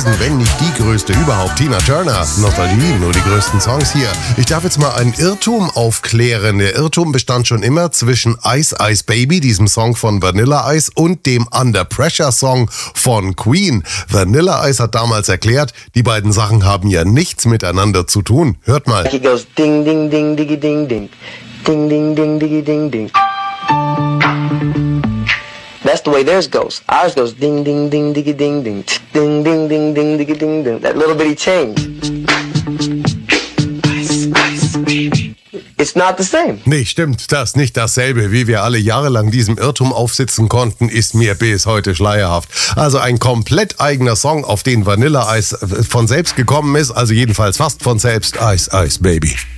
gewesen, wenn nicht die größte überhaupt. Tina Turner, Nostalgie, nur die größten Songs hier. Ich darf jetzt mal einen Irrtum aufklären. Der Irrtum bestand schon immer zwischen Ice Ice Baby, diesem Song von Vanilla Ice, und dem Under Pressure Song von Queen. Vanilla Ice hat damals erklärt, die beiden Sachen haben ja nichts miteinander zu tun. Hört mal. He goes ding ding ding diggy ding ding. Ding ding ding diggy ding ding. That's the way theirs goes. Ours goes ding ding ding diggy ding ding. Ding ding ding ding diggy ding ding. That little bitty change. Ice, ice, baby. It's not the same. Nee, stimmt, das nicht dasselbe. Wie wir alle jahrelang diesem Irrtum aufsitzen konnten, ist mir bis heute schleierhaft. Also ein komplett eigener Song, auf den Vanilla Ice von selbst gekommen ist, also jedenfalls fast von selbst. Ice Ice Baby.